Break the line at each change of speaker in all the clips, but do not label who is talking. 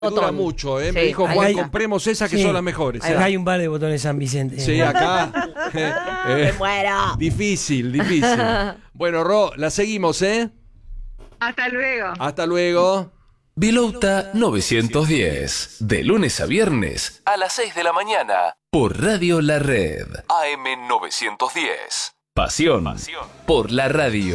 Dura mucho, ¿eh?
Sí.
Me dijo Juan,
Ahí-
compremos esas que
Sí.
son las mejores.
Acá hay un par de botones San Vicente.
Sí, acá.
Me muero.
Difícil. Bueno, Ro, la seguimos, ¿eh?
Hasta luego.
Hasta luego.
Vilauta 910, de lunes a viernes a las 6 de la mañana, por Radio La Red, AM 910. Pasión por la radio.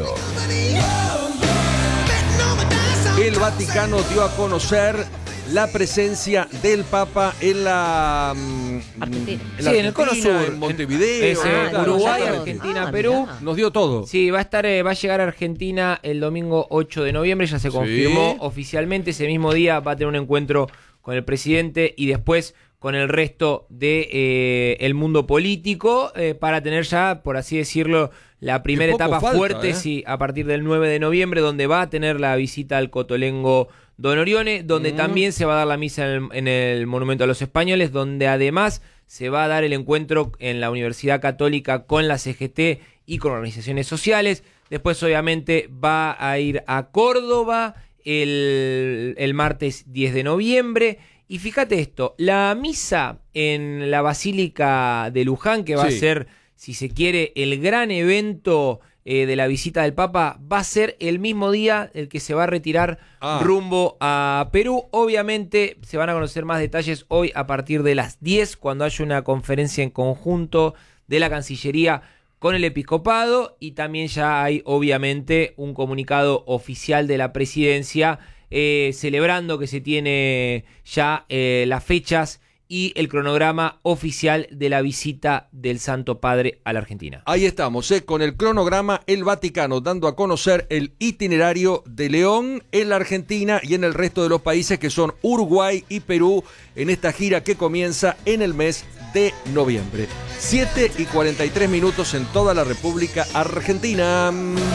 El Vaticano dio a conocer la presencia del Papa en la
Argentina.
en
Sí, en el Cono Sur.
en Montevideo,
claro,
Uruguay,
claro.
Argentina,
Ah,
Perú.
mirá.
nos dio todo.
Sí, va a llegar a Argentina el domingo 8 de noviembre, ya se confirmó oficialmente. Ese mismo día va a tener un encuentro con el presidente y después con el resto de el mundo político para tener ya, por así decirlo, la primera
poco
etapa
falta,
fuerte, sí, a partir del 9 de noviembre, donde va a tener la visita al Cotolengo Don Orione, donde también se va a dar la misa en el Monumento a los Españoles, donde además se va a dar el encuentro en la Universidad Católica con la CGT y con organizaciones sociales. Después, obviamente, va a ir a Córdoba el martes 10 de noviembre. Y fíjate esto, la misa en la Basílica de Luján, que va a ser, si se quiere, el gran evento de la visita del Papa, va a ser el mismo día el que se va a retirar rumbo a Perú. Obviamente se van a conocer más detalles hoy a partir de las 10, cuando haya una conferencia en conjunto de la Cancillería con el Episcopado, y también ya hay obviamente un comunicado oficial de la Presidencia celebrando que se tiene ya las fechas y el cronograma oficial de la visita del Santo Padre a la Argentina.
Ahí estamos, con el cronograma, el Vaticano dando a conocer el itinerario de León en la Argentina y en el resto de los países que son Uruguay y Perú en esta gira que comienza en el mes de noviembre. 7:43 en toda la República Argentina.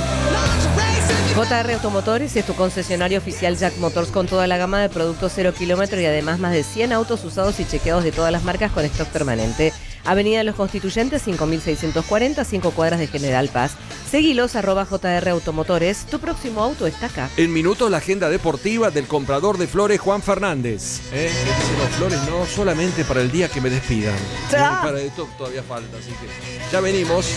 JR Automotores es tu concesionario oficial Jack Motors con toda la gama de productos 0 kilómetros y además más de 100 autos usados y chequeados de todas las marcas con stock permanente. Avenida de los Constituyentes, 5640, 5 cuadras de General Paz. Seguilos, @JR Automotores. Tu próximo auto está acá.
En minutos la agenda deportiva del comprador de flores Juan Fernández. Que dice, no, flores no solamente para el día que me despidan. No, para esto todavía falta, así que ya venimos.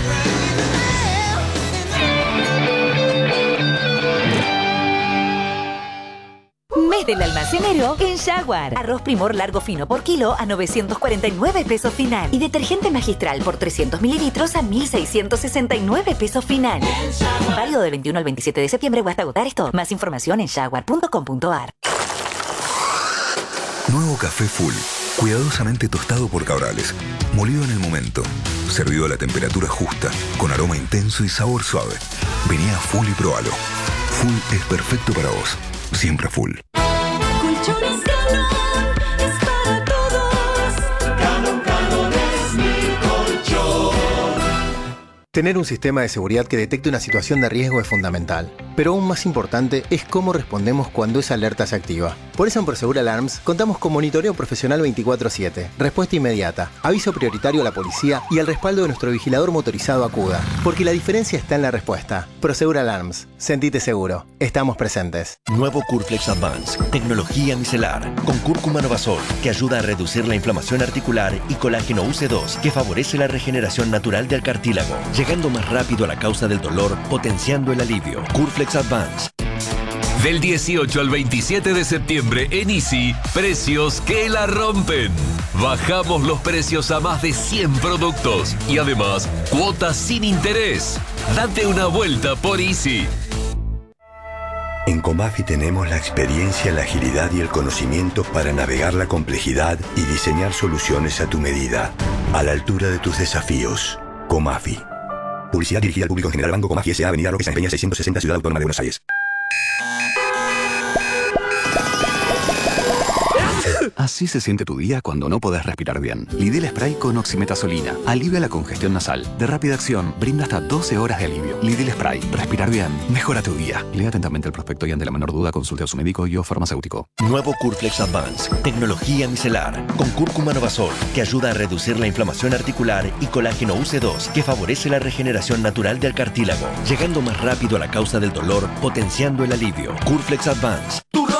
Mes del almacenero en Jaguar. Arroz Primor largo fino por kilo a 949 pesos final. Y detergente magistral por 300 mililitros a 1.669 pesos final. Válido del 21 al 27 de septiembre o hasta agotar esto. Más información en jaguar.com.ar.
Nuevo café Full, cuidadosamente tostado por Cabrales, molido en el momento, servido a la temperatura justa, con aroma intenso y sabor suave. Vení a Full y probalo. Full es perfecto para vos, siempre Full.
Colchones Galón es para todos. Galón es mi colchón.
Tener un sistema de seguridad que detecte una situación de riesgo es fundamental, pero aún más importante es cómo respondemos cuando esa alerta se activa. Por eso en Prosegur Alarms contamos con monitoreo profesional 24/7, respuesta inmediata, aviso prioritario a la policía y el respaldo de nuestro vigilador motorizado Acuda. Porque la diferencia está en la respuesta. Prosegur Alarms, sentite seguro, estamos presentes.
Nuevo Curflex Advance, tecnología micelar, con cúrcuma Novasol, que ayuda a reducir la inflamación articular, y colágeno UC2, que favorece la regeneración natural del cartílago, llegando más rápido a la causa del dolor, potenciando el alivio. Curflex Advance.
Del 18 al 27 de septiembre en Easy, precios que la rompen. Bajamos los precios a más de 100 productos y además cuotas sin interés. Date una vuelta por Easy.
En Comafi tenemos la experiencia, la agilidad y el conocimiento para navegar la complejidad y diseñar soluciones a tu medida, a la altura de tus desafíos. Comafi. Publicidad dirigida al público en general. Banco Comafi S.A. Avenida Roque San Peña 660, Ciudad Autónoma de Buenos Aires.
Así se siente tu día cuando no podés respirar bien. Lidl Spray con oximetazolina alivia la congestión nasal. De rápida acción, brinda hasta 12 horas de alivio. Lidl Spray. Respirar bien mejora tu día. Lea atentamente el prospecto y ante la menor duda consulte a su médico y o farmacéutico.
Nuevo Curflex Advance, tecnología micelar, con cúrcuma Novasol, que ayuda a reducir la inflamación articular, y colágeno UC2, que favorece la regeneración natural del cartílago, llegando más rápido a la causa del dolor, potenciando el alivio. Curflex Advance. Tu